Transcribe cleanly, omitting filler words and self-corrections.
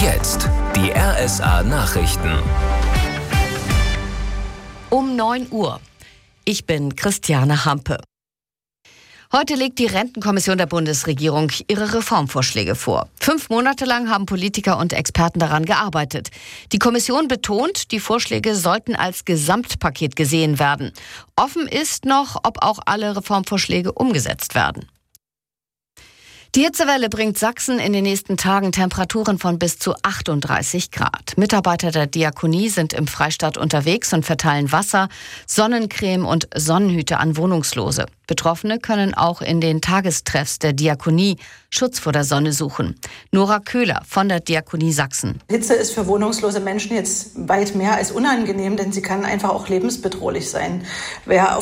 Jetzt die RSA Nachrichten. Um 9 Uhr. Ich bin Christiane Hampe. Heute legt die Rentenkommission der Bundesregierung ihre Reformvorschläge vor. 5 Monate lang haben Politiker und Experten daran gearbeitet. Die Kommission betont, die Vorschläge sollten als Gesamtpaket gesehen werden. Offen ist noch, ob auch alle Reformvorschläge umgesetzt werden. Die Hitzewelle bringt Sachsen in den nächsten Tagen Temperaturen von bis zu 38 Grad. Mitarbeiter der Diakonie sind im Freistaat unterwegs und verteilen Wasser, Sonnencreme und Sonnenhüte an Wohnungslose. Betroffene können auch in den Tagestreffs der Diakonie Schutz vor der Sonne suchen. Nora Köhler von der Diakonie Sachsen. Hitze ist für wohnungslose Menschen jetzt weit mehr als unangenehm, denn sie kann einfach auch lebensbedrohlich sein. Wer